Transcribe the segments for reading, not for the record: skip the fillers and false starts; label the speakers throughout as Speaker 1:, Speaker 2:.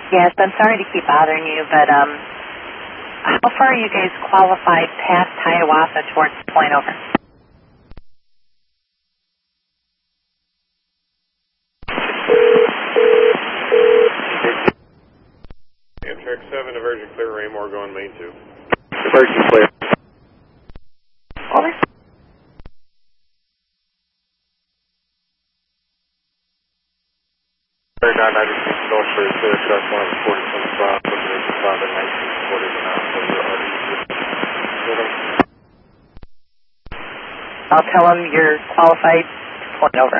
Speaker 1: Yes, I'm sorry to keep bothering you, but how far are you guys qualified past Hiawatha towards Point Over?
Speaker 2: Amtrak 7, diversion clear, Raymore going lane 2.
Speaker 3: Diversion clear.
Speaker 1: Over.
Speaker 3: Very 996 North Street, clear, truck 14025, position 5 at 1940 now, so you're already.
Speaker 1: I'll tell them you're qualified to Point Over.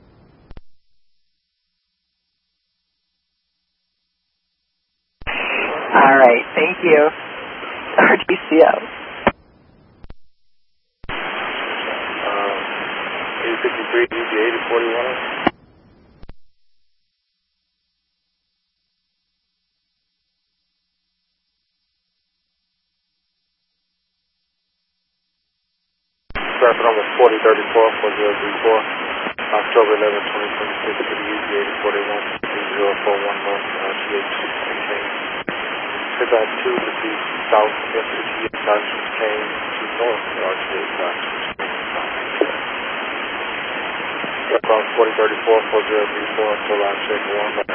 Speaker 1: All right, thank you. RTCO.
Speaker 3: 853, ETA to 41. Traffic number 4034, 4034, October 11, 2026, to the ETA to 41, 041 North, GH Exchange. Pick on 2 to the south, FCG Exchange, to north, RTA Exchange. From 4034, 4034, until line check 1.